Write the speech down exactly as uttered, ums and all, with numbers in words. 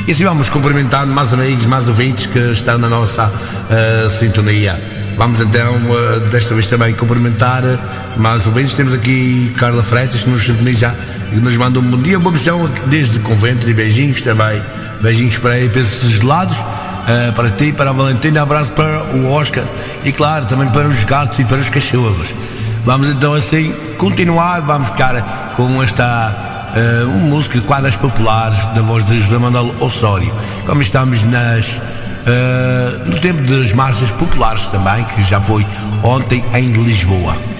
E assim vamos cumprimentando mais amigos, mais ouvintes que estão na nossa uh, sintonia. Vamos então, uh, desta vez também, cumprimentar uh, mais ouvintes. Temos aqui Carla Freitas, que nos sintoniza e nos manda um bom dia, boa missão desde Convento, e beijinhos também. Beijinhos para aí, para esses gelados, uh, para ti, para a Valentina, abraço para o Oscar e, claro, também para os gatos e para os cachorros. Vamos então assim continuar, vamos ficar com esta uh, uma música de quadras populares da voz de José Manuel Osório. Como estamos nas, uh, no tempo das marchas populares também, que já foi ontem em Lisboa.